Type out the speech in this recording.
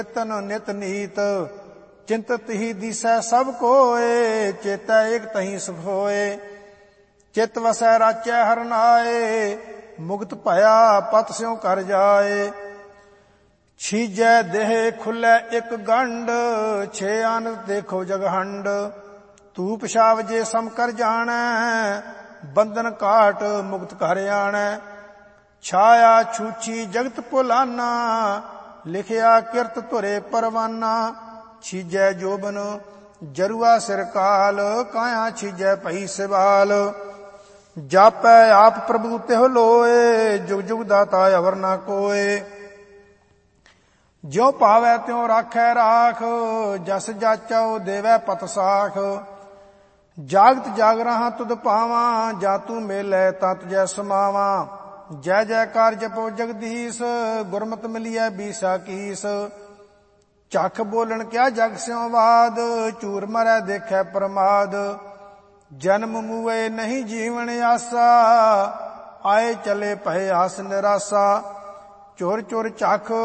ਤਨ ਨਿਤ ਨੀਤ ਚਿੰਤਤ ਹੀ ਦੀਸੈ ਸਭ ਕੋਏ। ਚੇਤੈ ਏਕ ਤਹੀਂ ਸੁਖ ਹੋਏ। ਚਿਤ ਵਸੈ ਰਾਚੈ ਹਰਿ ਨਾਏ। ਮੁਕਤ ਭਇਆ ਪਤ ਸਿਉ ਕਰ ਜਾਏ। ਛੀਜੈ ਦੇਹ ਖੁੱਲੈ ਇਕ ਗੰਢ। ਛੇ ਆਨੰਦ ਦੇਖੋ ਜਗਹੰਡ। ਧੂਪ ਛਾਵ ਜੇ ਸਮ ਕਰ ਜਾਣੈ। ਬੰਧਨ ਕਾਟ ਮੁਕਤ ਘਰ ਆਣੈ। ਛਾਇਆ ਛੂਛੀ ਜਗਤ ਭੁਲਾਨਾ। ਲਿਖਿਆ ਕਿਰਤ ਧੁਰੇ ਪਰਵਾਨਾ। ਛੀਜੈ ਜੋਬਨ ਜਰੂਆ ਸਿਰ ਕਾਲ। ਕਾਇਆ ਛੀਜੈ ਭਈ ਸਿਵਾਲ। ਜਾਪੈ ਆਪ ਪ੍ਰਭੂ ਤਿਹੁ ਲੋਏ। ਜੁਗ ਜੁਗ ਦਾਤਾ ਅਵਰ ਨਾ ਕੋਏ। ਜਿਉ ਭਾਵੈ ਤਿਉ ਰਾਖੈ ਰਾਖ। ਜਸ ਜਾਚਉ ਦੇਵੈ ਪਤ ਸਾਖ। ਜਾਗਤ ਜਾਗ ਰਹਾ ਤੁਧ ਪਾਵਾਂ। ਜਾ ਤੂੰ ਮੇਲੈ ਤਾ ਤੁਜੈ ਸਮਾਵਾਂ। ਜੈ ਜੈਕਾਰ ਜਪੋ ਜਗਦੀਸ਼। ਗੁਰਮਤਿ ਮਿਲੀਐ ਬੀਸਾ ਕੀਸ। ਝਖ ਬੋਲਣ ਕਿਆ ਜਗ ਸਿਉ ਬਾਦ। ਚੂਰ ਮਰੈ ਦੇਖੈ ਪ੍ਰਮਾਦ। ਜਨਮ ਮੂਏ ਨਹੀਂ ਜੀਵਨ ਆਸਾ। ਆਏ ਚਲੇ ਭਏ ਆਸ ਨਿਰਾਸਾ। ਚੋਰ ਚੋਰ ਝਖ